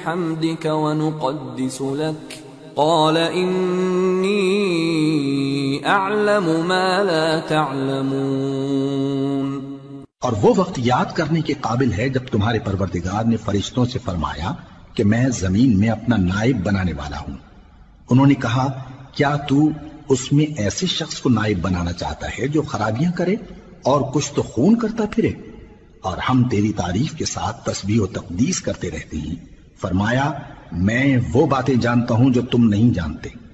बिहम्दिक व नुक़द्दिसु लक क़ाल इन्नी अअलमु मा ला तअलमून। और वो वक्त याद करने के काबिल है जब तुम्हारे परवरदिगार ने फरिश्तों से फरमाया कि मैं जमीन में अपना नायब बनाने वाला हूं। उन्होंने कहा, क्या तू उसमें ऐसे शख्स को नायब बनाना चाहता है जो खराबियां करे और कुछ तो खून करता फिरे? और हम तेरी तारीफ के साथ तस्बीह और तकदीस करते रहते हैं। फरमाया, मैं वो बातें जानता हूं जो तुम नहीं जानते।